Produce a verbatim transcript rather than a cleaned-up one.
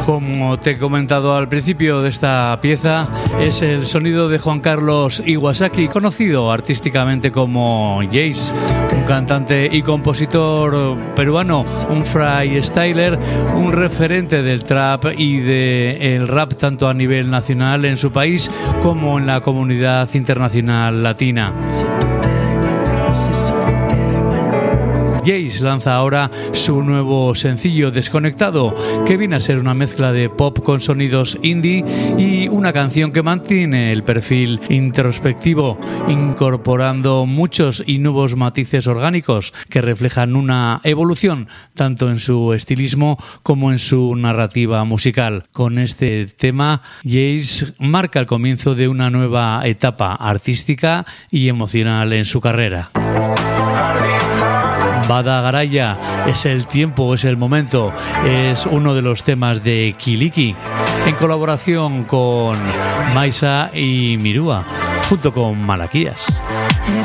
Como te he comentado al principio de esta pieza, es el sonido de Juan Carlos Iwasaki, conocido artísticamente como Jace, un cantante y compositor peruano, un freestyler, un referente del trap y del rap tanto a nivel nacional en su país como en la comunidad internacional latina. Jace lanza ahora su nuevo sencillo Desconectado, que viene a ser una mezcla de pop con sonidos indie y una canción que mantiene el perfil introspectivo, incorporando muchos y nuevos matices orgánicos que reflejan una evolución tanto en su estilismo como en su narrativa musical. Con este tema, Jace marca el comienzo de una nueva etapa artística y emocional en su carrera. Bada Garaya, es el tiempo, es el momento, es uno de los temas de Kiliki, en colaboración con Maisa y Mirúa, junto con Malaquías.